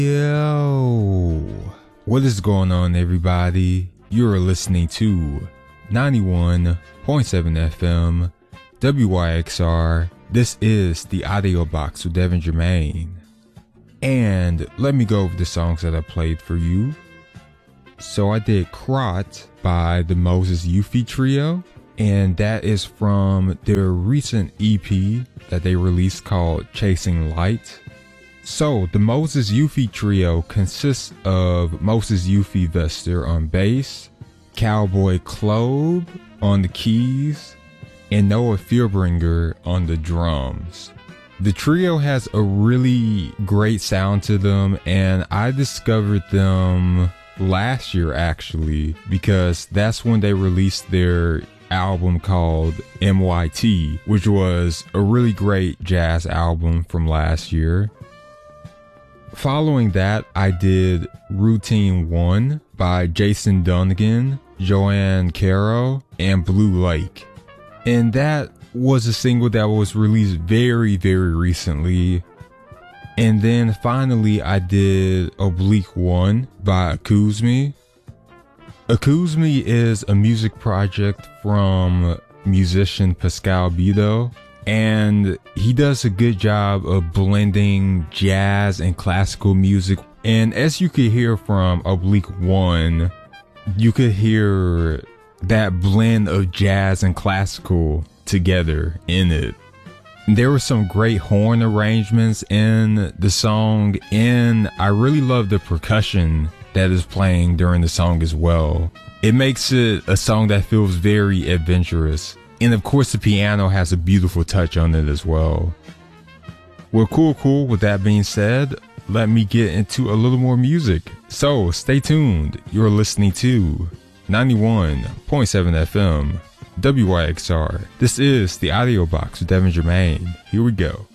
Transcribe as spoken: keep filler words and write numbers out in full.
Yo, what is going on, everybody? You're listening to ninety-one point seven F M W Y X R. This is the Audio Box with Devin Germain. And let me go over the songs that I played for you. So I did Krot by the Moses Yuffie Trio, and that is from their recent E P that they released called Chasing Light. So the Moses Yuffie Trio consists of Moses Yuffie Vester on bass, Cowboy Klobe on the keys, and Noah Fearbringer on the drums. The trio has a really great sound to them, and I discovered them last year actually, because that's when they released their album called M Y T, which was a really great jazz album from last year. Following that, I did Routine one by Jason Dunnigan, Joanne Caro, and Blue Lake. And that was a single that was released very, very recently. And then finally, I did Oblique one by Akuzme. Akuzme is a music project from musician Pascal Bido, and he does a good job of blending jazz and classical music. And as you could hear from Oblique one, you could hear that blend of jazz and classical together in it. There were some great horn arrangements in the song, and I really love the percussion that is playing during the song as well. It makes it a song that feels very adventurous. And of course the piano has a beautiful touch on it as well. Well, cool, cool. With that being said, let me get into a little more music. So stay tuned. You're listening to ninety-one point seven F M W Y X R. This is the Audio Box with Devin Germain. Here we go.